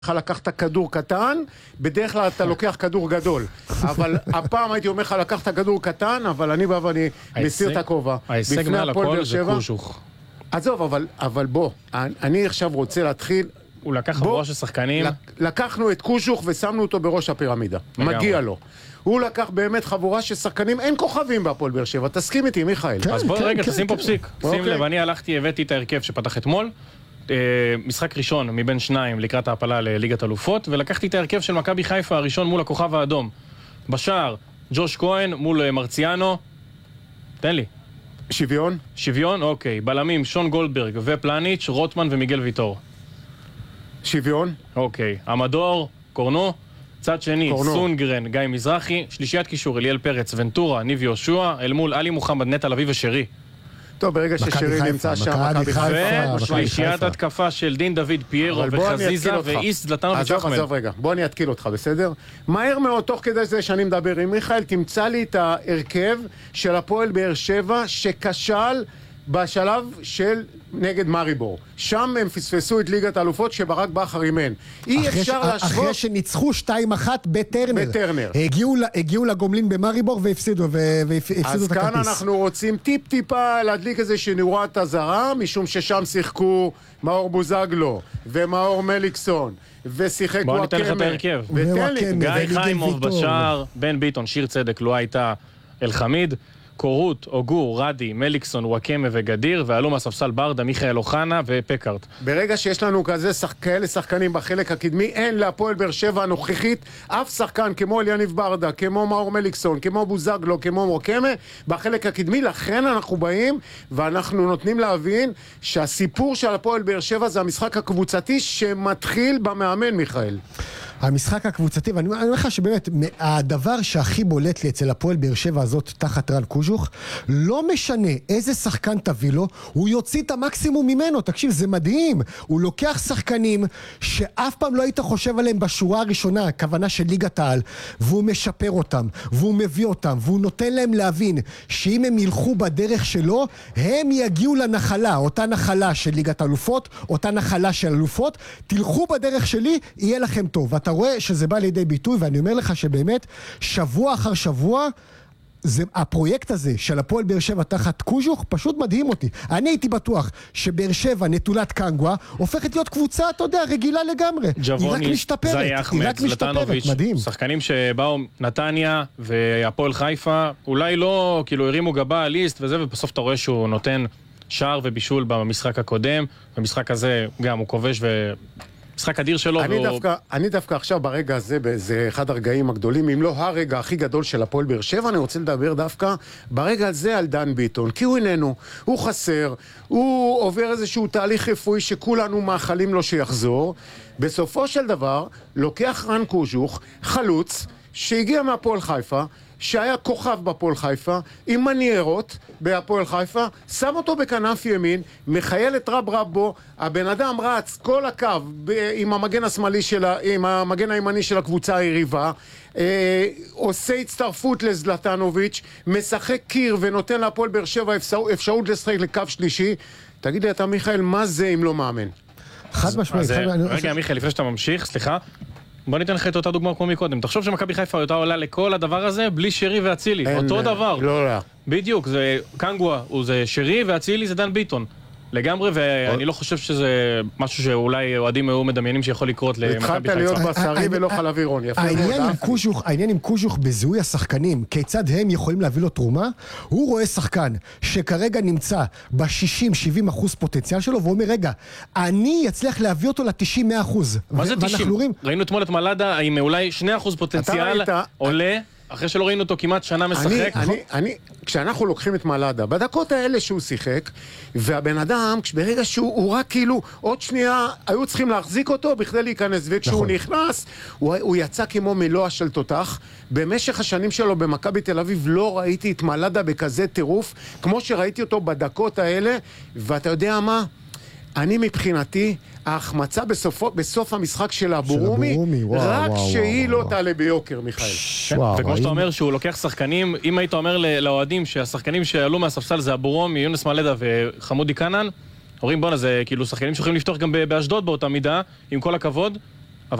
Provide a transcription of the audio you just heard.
לקחת כדור קטן, בדרך כלל אתה לוקח כדור גדול. אבל הפעם הייתי אומר לך לקחת כדור קטן, אבל אני בא ואני מסיר את הכובע. ההישג מעל הכל זה קושוך. עזוב, אבל בוא, אני עכשיו רוצה להתחיל. הוא לקח חבורה של שחקנים. לקחנו את קושוך ושמנו אותו בראש הפירמידה. מגיע לו. הוא לקח באמת חבורה של שחקנים, אין כוכבים בהפועל באר שבע. תסכים איתי, מיכאל. אז בוא רגע, תשים פה פסיק. שים לב, אני הלכתי, הבאתי את ההרכב שפתח אתמול. משחק ראשון מבין שניים לקראת ההפלה לליגת אלופות, ולקחתי את ההרכב של מכבי חיפה הראשון מול הכוכב האדום. בשער, ג'וש כהן מול מרציאנו. תן לי. שוויון? שוויון, אוקיי. בלמים, שון גולדברג ופלניץ', רוטמן ומיגל ויטור. שוויון? אוקיי. המדור, קורנו. צד שני, סונגרן, גיא מזרחי. שלישיית קישור, אליאל פרץ, ונטורה, ניב יהושע, אל מול עלי מוחמד, נטע לביא ושרי. טוב, ברגע ששרי נמצא שם, מכבי חיפה. ושלישיית התקפה של דין דוד פיירו וחזיזה ואיסט זלטנוביץ' אחמד. עזוב רגע, בוא אני אתקיל אותך, בסדר? מהר מאוד, תוך כדי זה שאני מדבר עם מיכאל, תמצא לי את ההרכב של הפועל באר שבע שכשל בשלב של נגד מריבור. שם הם פספסו את ליגת האלופות שברק בכר אימן. אי אפשר להשוות... אחרי שניצחו 2-1 בטרנר. הגיעו לגומלין במריבור והפסידו את הכרטיס. אז כאן אנחנו רוצים טיפה להדליק איזה שנורת הזרה, משום ששם שיחקו מאור בוזגלו ומאור מליקסון ושיחק בוא ניתן לך את ההרכב. גיא חיימוב בשער, בן ביטון, שיר צדק, לא הייתה אל חמיד, קורות, אוגור, רדי, מליקסון, וואקמה וגדיר, ועלו מהספסל ברדה, מיכאל אוחנה ופקארט. ברגע שיש לנו כאלה שחקנים בחלק הקדמי, אין להפועל באר שבע הנוכחית אף שחקן כמו אליניב ברדה, כמו מאור מליקסון, כמו בוזגלו, כמו וואקמה, בחלק הקדמי. לכן אנחנו באים ואנחנו נותנים להבין שהסיפור של הפועל באר שבע זה המשחק הקבוצתי שמתחיל במאמן, מיכאל. המשחק הקבוצתי, ואני אומר לך שבאמת, הדבר שהכי בולט לי אצל הפועל באר שבע הזאת תחת רן קוז'וך, לא משנה איזה שחקן תביא לו, הוא יוציא את המקסימום ממנו. תקשיב, זה מדהים. הוא לוקח שחקנים שאף פעם לא היית חושב עליהם בשורה הראשונה, הכוונה של ליגת העל, והוא משפר אותם, והוא מביא אותם, והוא נותן להם להבין שאם הם ילכו בדרך שלו, הם יגיעו לנחלה, אותה נחלה של ליגת האלופות, אותה נחלה של אלופות. תלכו בדרך שלי, יהיה לכם טוב. ואתה רואה שזה בא לידי ביטוי, ואני אומר לך שבאמת, שבוע אחר שבוע, הפרויקט הזה של הפועל באר שבע תחת קוז'וך פשוט מדהים אותי. אני הייתי בטוח שבאר שבע נטולת קנגווה הופכת להיות קבוצה, אתה יודע, רגילה לגמרי. היא רק משתפרת, מדהים. שחקנים שבאו נתניה והפועל חיפה, אולי לא, כאילו הרימו גבה ליסט וזה, ובסוף אתה רואה שהוא נותן שער ובישול במשחק הקודם, במשחק הזה גם הוא כובש משחק אדיר שלו. אני דווקא עכשיו ברגע הזה, זה אחד הרגעים הגדולים, אם לא הרגע הכי גדול של הפועל באר שבע, אני רוצה לדבר דווקא ברגע הזה על דן ביטון, כי הוא איננו, הוא חסר, הוא עובר איזשהו תהליך רפואי שכולנו מאחלים לו שיחזור. בסופו של דבר, לוקח רן קוז'וך, חלוץ, שהגיע מהפועל חיפה, שהיה כוכב בפועל חיפה, עם מניירות בהפועל חיפה, שם אותו בכנף ימין, מחייל את רב בו, הבן אדם רץ כל הקו עם המגן השמאלי שלה, עם המגן הימני של הקבוצה היריבה, עושה הצטרפות לזלטנוביץ', משחק קיר ונותן להפועל באר שבע אפשרות לשחק לקו שלישי. תגיד לי אתה מיכאל, מה זה אם לא מאמן? חד משמעית. רגע מיכאל, לפני שאתה ממשיך, סליחה, בוא ניתן לך את אותה דוגמה כמו מקודם. תחשוב שמכבי חיפה הייתה עולה לכל הדבר הזה בלי שרי ואצילי. אותו דבר. לא. בדיוק, זה קנגווה, זה שרי ואצילי זה דן ביטון. לגמרי, ואני לא חושב שזה משהו שאולי אוהדים היו מדמיינים שיכול לקרות למכבי חיפה. התחלת להיות בשרי ולא חלב עירון. העניין עם קוז'וך בזיהוי השחקנים, כיצד הם יכולים להביא לו תרומה, הוא רואה שחקן שכרגע נמצא ב-60-70% פוטנציאל שלו, והוא אומר, רגע, אני אצליח להביא אותו ל-90-100%. מה זה 90? ראינו אתמול את מלאדה עם אולי 2% פוטנציאל עולה, אחרי שלא ראינו אותו כמעט שנה משחק. כשאנחנו לוקחים את מלאדה, בדקות האלה שהוא שיחק, והבן אדם, ברגע שהוא רק כאילו, עוד שנייה, היו צריכים להחזיק אותו בכדי להיכנס, וכשהוא נכנס, הוא יצא כמו מלוע של תותח. במשך השנים שלו במכבי תל אביב לא ראיתי את מלאדה בכזה טירוף, כמו שראיתי אותו בדקות האלה, ואתה יודע מה? אני מבחינתי, ההחמצה בסוף המשחק של הבורומי, רק שהיא לא תעלה ביוקר, מיכאל. וכמו שאתה אומר שהוא לוקח שחקנים, אם היית אומר לאוהדים שהשחקנים שעלו מהספסל זה הבורומי, יונס מלדה וחמודי קנן, אומרים בונה, זה כאילו שחקנים שיכולים לפתוח גם באשדוד באותה מידה, עם כל הכבוד,